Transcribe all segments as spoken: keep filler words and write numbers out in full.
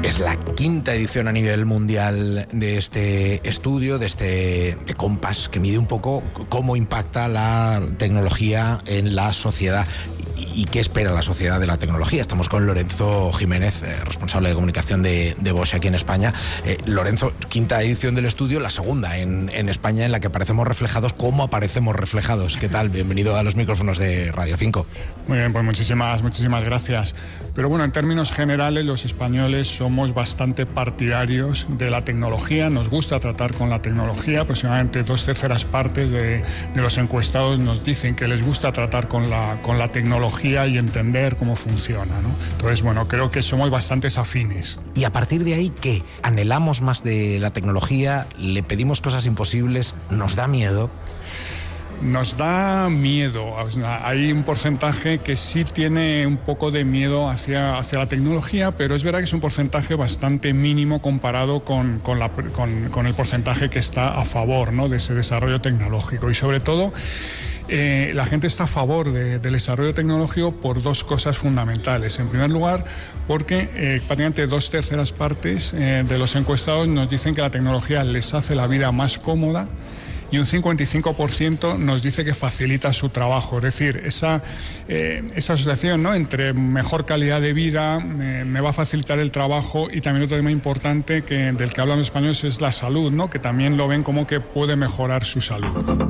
Es la quinta edición a nivel mundial de este estudio, de este de Compass, que mide un poco cómo impacta la tecnología en la sociedad y qué espera la sociedad de la tecnología. Estamos con Lorenzo Jiménez, eh, responsable de comunicación de, de Bosch aquí en España. Eh, Lorenzo, quinta edición del estudio, la segunda en, en España, en la que aparecemos reflejados. ¿Cómo aparecemos reflejados? ¿Qué tal? Bienvenido a los micrófonos de Radio cinco. Muy bien, pues muchísimas, muchísimas gracias. Pero bueno, en términos generales, los españoles somos bastante partidarios de la tecnología. Nos gusta tratar con la tecnología. Aproximadamente dos terceras partes de, de los encuestados nos dicen que les gusta tratar con la, con la tecnología y entender cómo funciona, ¿no? Entonces, bueno, creo que somos bastante afines. Y a partir de ahí, ¿qué? ¿Anhelamos más de la tecnología? ¿Le pedimos cosas imposibles? ¿Nos da miedo? Nos da miedo. Hay un porcentaje que sí tiene un poco de miedo hacia, hacia la tecnología, pero es verdad que es un porcentaje bastante mínimo comparado con, con, la, con, con el porcentaje que está a favor, ¿no?, de ese desarrollo tecnológico. Y sobre todo, Eh, la gente está a favor de, del desarrollo tecnológico por dos cosas fundamentales. En primer lugar, porque eh, prácticamente dos terceras partes eh, de los encuestados nos dicen que la tecnología les hace la vida más cómoda, y un cincuenta y cinco por ciento nos dice que facilita su trabajo. Es decir, esa, eh, esa asociación, ¿no?, entre mejor calidad de vida, eh, me va a facilitar el trabajo, y también otro tema importante que, del que hablan los españoles es la salud, ¿no?, que también lo ven como que puede mejorar su salud.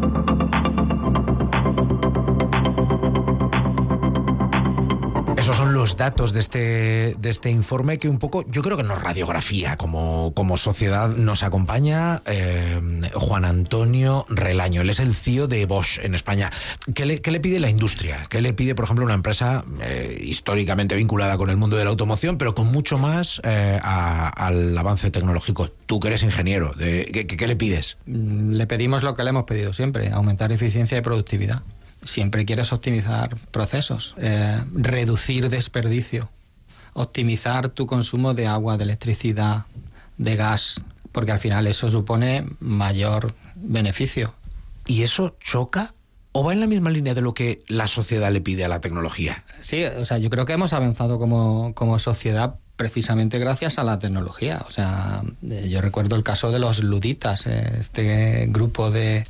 Esos son los datos de este, de este informe que un poco, yo creo que nos radiografía como, como sociedad. Nos acompaña eh, Juan Antonio Relaño. Él es el C E O de Bosch en España. ¿Qué le, qué le pide la industria? ¿Qué le pide, por ejemplo, una empresa eh, históricamente vinculada con el mundo de la automoción, pero con mucho más eh, a, al avance tecnológico? Tú que eres ingeniero, de, ¿qué, qué le pides? Le pedimos lo que le hemos pedido siempre: aumentar eficiencia y productividad. Siempre quieres optimizar procesos, eh, reducir desperdicio, optimizar tu consumo de agua, de electricidad, de gas, porque al final eso supone mayor beneficio. ¿Y eso choca o va en la misma línea de lo que la sociedad le pide a la tecnología? Sí, o sea, yo creo que hemos avanzado como, como sociedad precisamente gracias a la tecnología. O sea, yo recuerdo el caso de los luditas, este grupo de...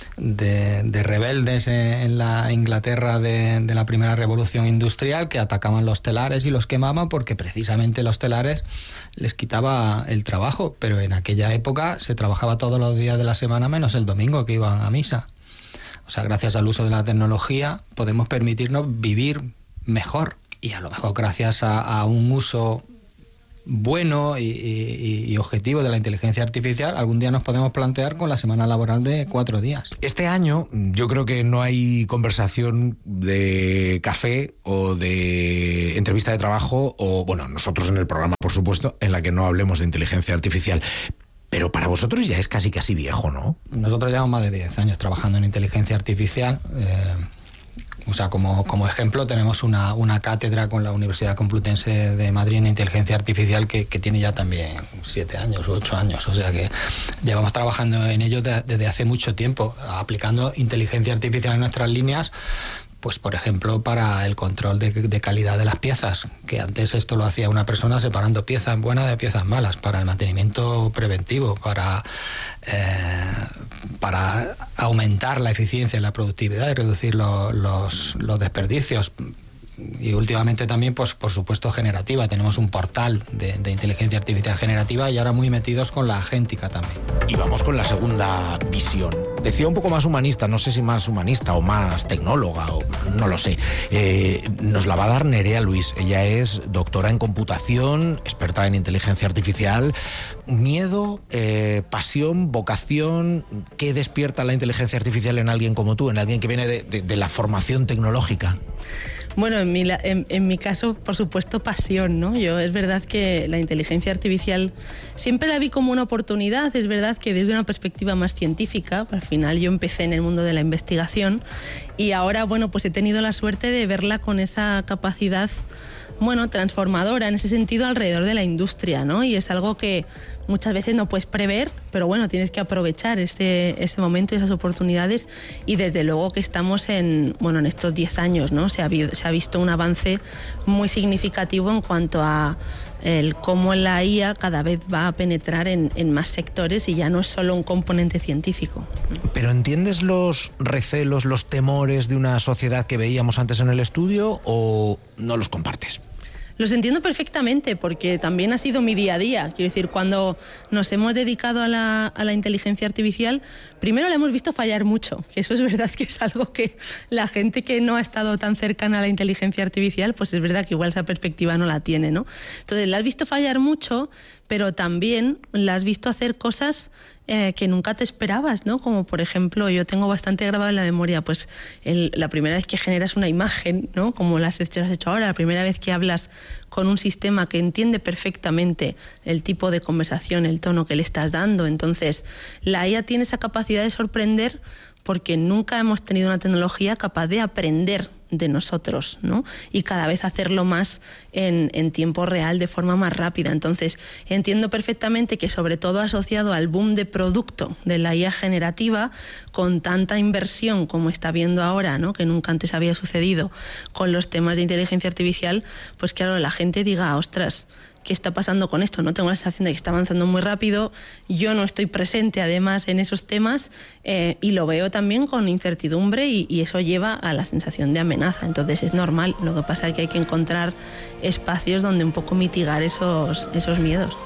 De, de rebeldes en la Inglaterra de, de la primera revolución industrial, que atacaban los telares y los quemaban porque precisamente los telares les quitaba el trabajo, pero en aquella época se trabajaba todos los días de la semana menos el domingo, que iban a misa. O sea, gracias al uso de la tecnología podemos permitirnos vivir mejor, y a lo mejor gracias a, a un uso bueno y, y, y objetivo de la inteligencia artificial, algún día nos podemos plantear con la semana laboral de cuatro días. Este año yo creo que no hay conversación de café o de entrevista de trabajo, o bueno, nosotros en el programa, por supuesto, en la que no hablemos de inteligencia artificial. Pero para vosotros ya es casi casi viejo, ¿no? Nosotros llevamos más de diez años trabajando en inteligencia artificial. Eh, O sea, como, como ejemplo tenemos una, una cátedra con la Universidad Complutense de Madrid en inteligencia artificial que, que tiene ya también siete años u ocho años. O sea que llevamos trabajando en ello de, desde hace mucho tiempo, aplicando inteligencia artificial en nuestras líneas. Pues, por ejemplo, para el control de, de calidad de las piezas, que antes esto lo hacía una persona separando piezas buenas de piezas malas, para el mantenimiento preventivo, para, eh, para aumentar la eficiencia y la productividad y reducir lo, los, los desperdicios. Y últimamente también, pues por supuesto, generativa. Tenemos un portal de, de inteligencia artificial generativa, y ahora muy metidos con la agéntica también. Y vamos con la segunda visión. Decía un poco más humanista, no sé si más humanista o más tecnóloga, o no lo sé. Eh, nos la va a dar Nerea Luis. Ella es doctora en computación, experta en inteligencia artificial. Miedo, eh, pasión, vocación. ¿Qué despierta la inteligencia artificial en alguien como tú, en alguien que viene de, de, de la formación tecnológica? Bueno, en mi, en, en mi caso, por supuesto, pasión, ¿no? Yo, es verdad que la inteligencia artificial siempre la vi como una oportunidad. Es verdad que desde una perspectiva más científica, al final yo empecé en el mundo de la investigación, y ahora, bueno, pues he tenido la suerte de verla con esa capacidad, bueno, transformadora en ese sentido alrededor de la industria, ¿no? Y es algo que muchas veces no puedes prever, pero bueno, tienes que aprovechar este, este momento y esas oportunidades, y desde luego que estamos en, bueno, en estos diez años, ¿no? Se ha, se ha visto un avance muy significativo en cuanto a el cómo la I A cada vez va a penetrar en, en más sectores y ya no es solo un componente científico. ¿Pero entiendes los recelos, los temores de una sociedad que veíamos antes en el estudio o no los compartes? Los entiendo perfectamente porque también ha sido mi día a día. Quiero decir, cuando nos hemos dedicado a la, a la inteligencia artificial, primero la hemos visto fallar mucho, que eso es verdad que es algo que la gente que no ha estado tan cercana a la inteligencia artificial, pues es verdad que igual esa perspectiva no la tiene, ¿no? Entonces la has visto fallar mucho, pero también la has visto hacer cosas eh, que nunca te esperabas, ¿no? Como por ejemplo, yo tengo bastante grabado en la memoria, pues el, la primera vez que generas una imagen, ¿no? Como las has hecho ahora, la primera vez que hablas con un sistema que entiende perfectamente el tipo de conversación, el tono que le estás dando. Entonces, la I A tiene esa capacidad de sorprender porque nunca hemos tenido una tecnología capaz de aprender de nosotros, ¿no? Y cada vez hacerlo más en, en tiempo real, de forma más rápida. Entonces, entiendo perfectamente que, sobre todo asociado al boom de producto de la I A generativa, con tanta inversión como está habiendo ahora, ¿no? Que nunca antes había sucedido con los temas de inteligencia artificial, pues claro, la gente diga, ostras, ¿qué está pasando con esto? No tengo la sensación de que está avanzando muy rápido, yo no estoy presente además en esos temas eh, y lo veo también con incertidumbre y, y eso lleva a la sensación de amenaza. Entonces es normal, lo que pasa es que hay que encontrar espacios donde un poco mitigar esos, esos miedos.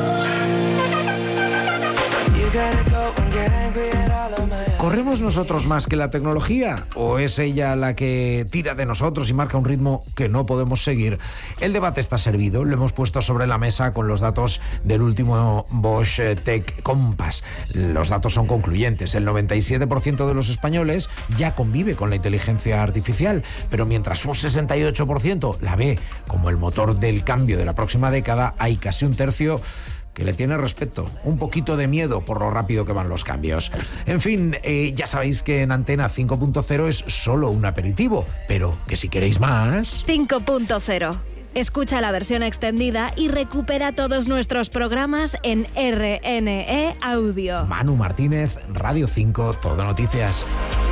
¿Corremos nosotros más que la tecnología o es ella la que tira de nosotros y marca un ritmo que no podemos seguir? El debate está servido, lo hemos puesto sobre la mesa con los datos del último Bosch Tech Compass. Los datos son concluyentes, el noventa y siete por ciento de los españoles ya convive con la inteligencia artificial, pero mientras un sesenta y ocho por ciento la ve como el motor del cambio de la próxima década, hay casi un tercio que le tiene respeto, un poquito de miedo por lo rápido que van los cambios. En fin, eh, ya sabéis que en Antena cinco punto cero es solo un aperitivo, pero que si queréis más... cinco punto cero. Escucha la versión extendida y recupera todos nuestros programas en R N E Audio. Manu Martínez, Radio cinco, Todo Noticias.